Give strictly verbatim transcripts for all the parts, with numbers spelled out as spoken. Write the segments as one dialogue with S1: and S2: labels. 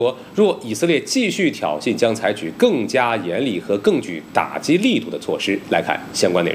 S1: 说，若以色列继续挑衅，将采取更加严厉和更具打击力度的措施。来看相关内容。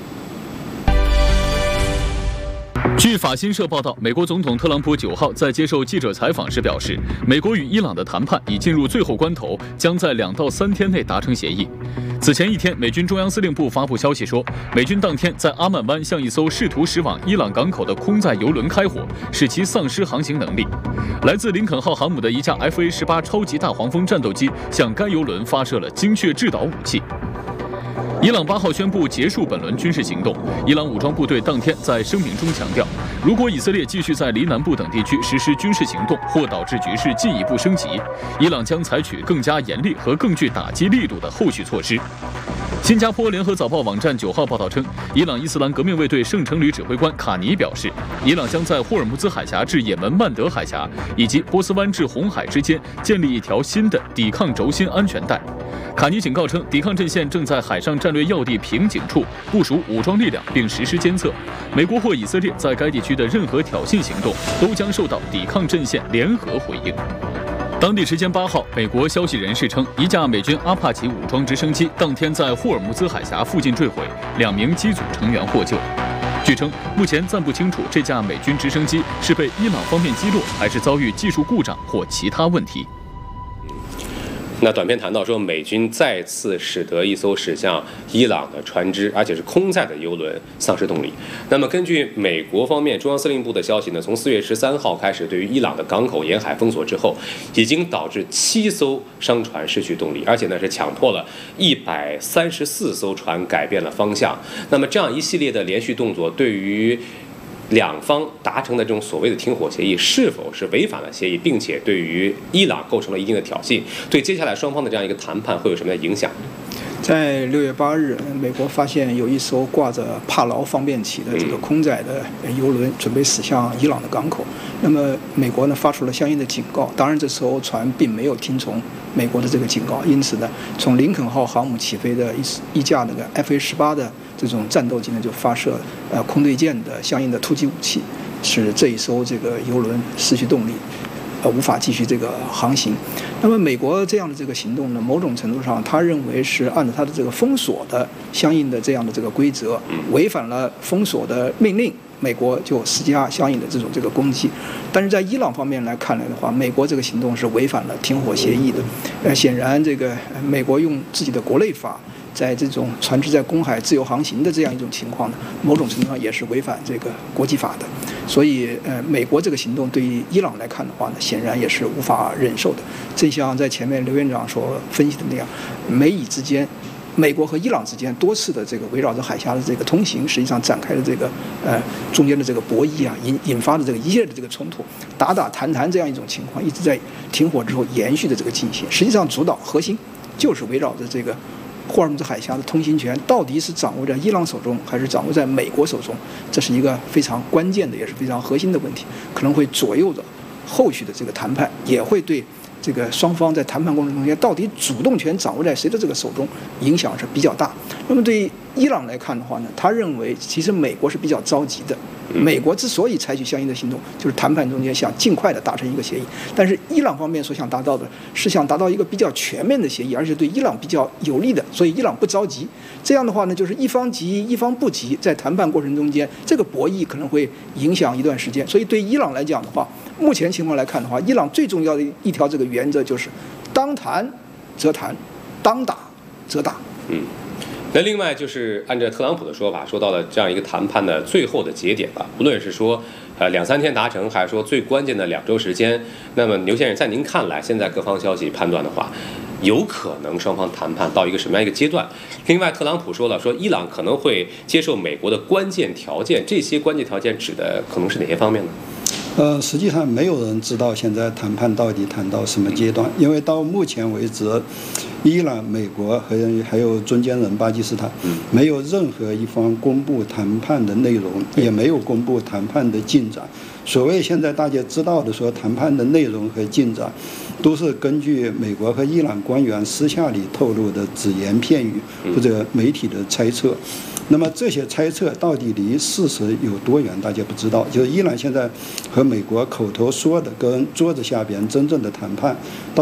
S2: 据法新社报道，美国总统特朗普九号在接受记者采访时表示，美国与伊朗的谈判已进入最后关头，将在两到三天内达成协议。此前一天，美军中央司令部发布消息说，美军当天在阿曼湾向一艘试图驶往伊朗港口的空载油轮开火，使其丧失航行能力。来自林肯号航母的一架 F A 十八 超级大黄蜂战斗机向该油轮发射了精确制导武器。伊朗八号宣布结束本轮军事行动。伊朗武装部队当天在声明中强调，如果以色列继续在黎南部等地区实施军事行动，或导致局势进一步升级，伊朗将采取更加严厉和更具打击力度的后续措施。新加坡联合早报网站九号报道称，伊朗伊斯兰革命卫队圣城旅指挥官卡尼表示，伊朗将在霍尔木兹海峡至也门曼德海峡以及波斯湾至红海之间建立一条新的抵抗轴心安全带。卡尼警告称，抵抗阵线正在海上战略要地瓶颈处部署武装力量，并实施监测。美国或以色列在该地区的任何挑衅行动都将受到抵抗阵线联合回应。当地时间八号，美国消息人士称，一架美军阿帕奇武装直升机当天在霍尔木兹海峡附近坠毁，两名机组成员获救。据称，目前暂不清楚这架美军直升机是被伊朗方面击落，还是遭遇技术故障或其他问题。
S1: 那短片谈到说，美军再次使得一艘驶向伊朗的船只，而且是空载的油轮丧失动力。那么根据美国方面中央司令部的消息呢，从四月十三号开始，对于伊朗的港口沿海封锁之后，已经导致七艘商船失去动力，而且呢是强迫了一百三十四艘船改变了方向。那么这样一系列的连续动作，对于两方达成的这种所谓的停火协议是否是违反了协议，并且对于伊朗构成了一定的挑衅，对接下来双方的这样一个谈判会有什么样的影响？
S3: 在六月八日，美国发现有一艘挂着帕劳方便旗的这个空载的油轮准备驶向伊朗的港口。那么美国呢发出了相应的警告，当然这艘船并没有听从美国的这个警告，因此呢，从林肯号航母起飞的一一架那个 F A 十八 的这种战斗机呢就发射呃空对舰的相应的突击武器，使这一艘这个油轮失去动力。呃，无法继续这个航行。那么，美国这样的这个行动呢，某种程度上，他认为是按照他的这个封锁的相应的这样的这个规则，违反了封锁的命令，美国就施加相应的这种这个攻击。但是在伊朗方面来看来的话，美国这个行动是违反了停火协议的。呃，显然，这个美国用自己的国内法，在这种船只在公海自由航行的这样一种情况呢，某种程度上也是违反这个国际法的。所以，呃，美国这个行动对于伊朗来看的话呢，显然也是无法忍受的。正像在前面刘院长所分析的那样，美以之间，美国和伊朗之间多次的这个围绕着海峡的这个通行，实际上展开的这个呃中间的这个博弈啊，引引发的这个一系列的这个冲突，打打谈谈这样一种情况，一直在停火之后延续的这个进行。实际上，主导核心就是围绕着这个霍尔木兹海峡的通行权到底是掌握在伊朗手中，还是掌握在美国手中？这是一个非常关键的，也是非常核心的问题，可能会左右着后续的这个谈判，也会对这个双方在谈判过程中间到底主动权掌握在谁的这个手中，影响是比较大。那么对于伊朗来看的话呢，他认为其实美国是比较着急的。美国之所以采取相应的行动，就是谈判中间想尽快的达成一个协议。但是伊朗方面所想达到的是想达到一个比较全面的协议，而且对伊朗比较有利的，所以伊朗不着急。这样的话呢，就是一方急一方不急，在谈判过程中间，这个博弈可能会影响一段时间。所以对伊朗来讲的话，目前情况来看的话，伊朗最重要的一条这个原则就是当谈则谈，当打则打。
S1: 嗯。那另外就是按照特朗普的说法，说到了这样一个谈判的最后的节点了，无论是说呃两三天达成，还是说最关键的两周时间，那么刘先生在您看来，现在各方消息判断的话，有可能双方谈判到一个什么样一个阶段？另外，特朗普说了，说伊朗可能会接受美国的关键条件，这些关键条件指的可能是哪些方面呢？
S4: 呃，实际上没有人知道现在谈判到底谈到什么阶段，因为到目前为止，伊朗、美国和还有中间人巴基斯坦，没有任何一方公布谈判的内容，也没有公布谈判的进展。所谓现在大家知道的说谈判的内容和进展，都是根据美国和伊朗官员私下里透露的只言片语或者媒体的猜测。那么这些猜测到底离事实有多远，大家不知道。就是伊朗现在和美国口头说的跟桌子下边真正的谈判到